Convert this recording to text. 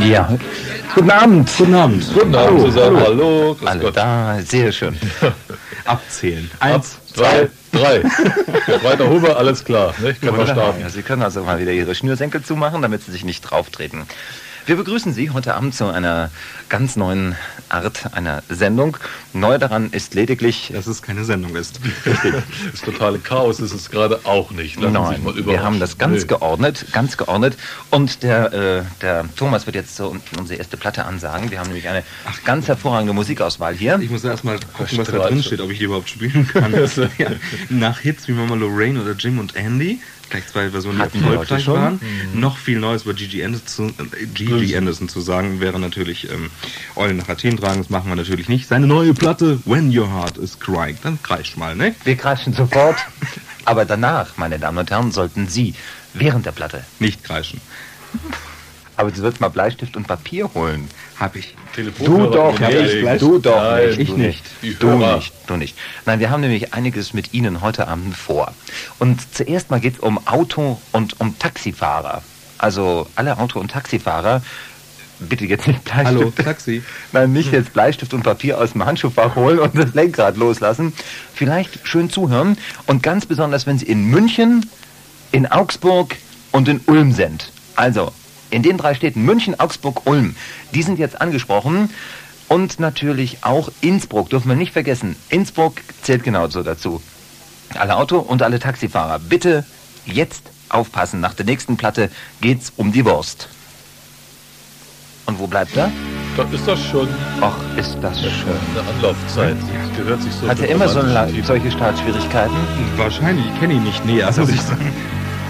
Ja. Guten Abend. Guten Abend. Guten Abend zusammen. Hallo. Grüß Alle Gott. da, sehr schön. Abzählen. 1, 2, 3. Weiter Huber, alles klar. Nicht? Können wir starten. Ja, Sie können also mal wieder Ihre Schnürsenkel zumachen, damit Sie sich nicht drauftreten. Wir begrüßen Sie heute Abend zu einer ganz neuen Art einer Sendung. Neu daran ist lediglich... Dass es keine Sendung ist. Richtig. Das totale Chaos ist es gerade auch nicht. Lassen Sie sich Nein, mal wir überraschen. haben das ganz geordnet. Und der Thomas wird jetzt so unsere erste Platte ansagen. Wir haben nämlich eine ganz hervorragende Musikauswahl hier. Ich muss erst mal gucken, was da drin steht, ob ich die überhaupt spielen kann. Ja. Nach Hits wie Mama Lorraine oder Jim und Andy, gleich zwei Versionen, die Hatten wir erfolgreich heute schon. waren. Noch viel Neues über Gigi Anderson zu sagen, wäre natürlich Eulen nach Athen tragen, das machen wir natürlich nicht. Seine neue Platte, When Your Heart is Crying, dann kreischt mal, ne? Wir kreischen sofort. Aber danach, meine Damen und Herren, sollten Sie während der Platte... Nicht kreischen. Aber Sie sollten mal Bleistift und Papier holen. Hab ich. Du doch nicht. Du doch Nein, nicht. ich Du nicht. Die Du Hörer. nicht. Du nicht. Nein, wir haben nämlich einiges mit Ihnen heute Abend vor. Und zuerst mal geht es um Auto und um Taxifahrer. Also alle Auto- und Taxifahrer, bitte jetzt nicht Bleistift. Hallo, Taxi. Nein, nicht jetzt Bleistift und Papier aus dem Handschuhfach holen und das Lenkrad loslassen. Vielleicht schön zuhören und ganz besonders, wenn Sie in München, in Augsburg und in Ulm sind. Also, in den 3 Städten München, Augsburg, Ulm, die sind jetzt angesprochen. Und natürlich auch Innsbruck, dürfen wir nicht vergessen. Innsbruck zählt genauso dazu. Alle Auto- und alle Taxifahrer, bitte jetzt aufpassen. Nach der nächsten Platte geht's um die Wurst. Und wo bleibt er? Da ist das schon Ach, ist das schön. eine Anlaufzeit. Das gehört sich so. Hat er immer so solche Startschwierigkeiten? Wahrscheinlich, ich kenne ihn nicht näher, muss ich sagen.